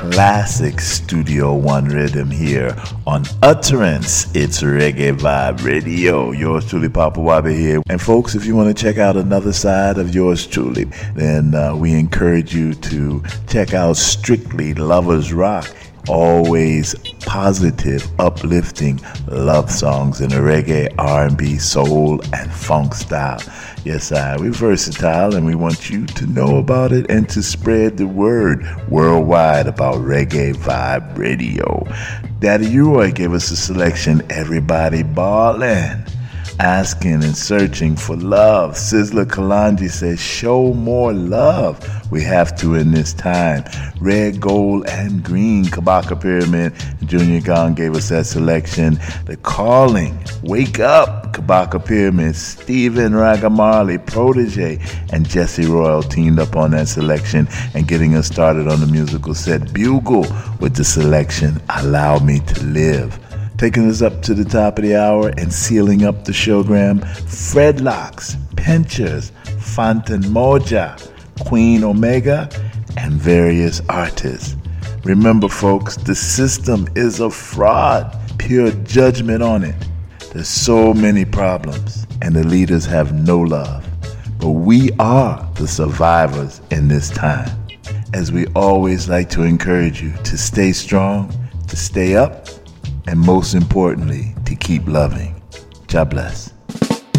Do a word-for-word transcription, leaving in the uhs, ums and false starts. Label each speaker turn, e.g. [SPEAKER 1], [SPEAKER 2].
[SPEAKER 1] classic Studio One rhythm here on Utterance. It's Reggae Vibe Radio. Yours truly, Papa Wabi here. And folks, if you want to check out another side of yours truly, then uh, we encourage you to check out Strictly Lovers Rock. Always positive, uplifting love songs in a reggae, R and B, soul, and funk style. Yes, I, we're versatile, and we want you to know about it and to spread the word worldwide about Reggae Vibe Radio. Daddy U-Roy gave us a selection, Everybody Ballin'. Asking and searching for love. Sizzler Kalanji says, show more love. We have to in this time. Red, gold, and green. Kabaka Pyramid. Junior Gong gave us that selection. The Calling. Wake Up. Kabaka Pyramid. Stephen Ragamarley, Protege, and Jesse Royal teamed up on that selection and getting us started on the musical set. Bugle with the selection, Allow Me to Live. Taking us up to the top of the hour and sealing up the showgram, Fredlocks, Pinchers, Fontaine Moja, Queen Omega, and various artists. Remember, folks, the system is a fraud. Pure judgment on it. There's so many problems, and the leaders have no love. But we are the survivors in this time. As we always like to encourage you to stay strong, to stay up, and most importantly, to keep loving. God bless.